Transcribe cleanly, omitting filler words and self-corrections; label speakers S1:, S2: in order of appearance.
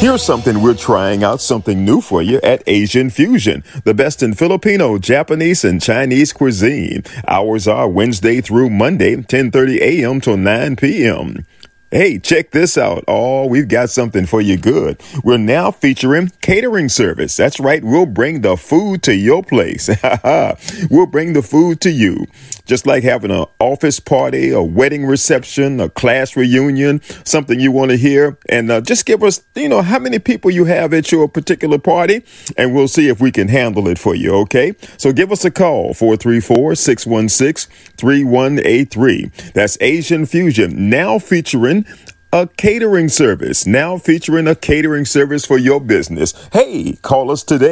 S1: Here's something we're trying out, something new for you at Asian Fusion, the best in Filipino, Japanese, and Chinese cuisine. Hours are Wednesday through Monday, 10:30 a.m. till 9 p.m. Hey, check this out. Oh, we've got something for you good. We're now featuring catering service. That's right. We'll bring the food to your place. We'll bring the food to you. Just like having an office party, a wedding reception, a class reunion, something you want to hear. And just give us, how many people you have at your particular party, and we'll see if we can handle it for you, okay? So give us a call, 434-616-3183. That's Asian Fusion, now featuring a catering service for your business. Hey, call us today.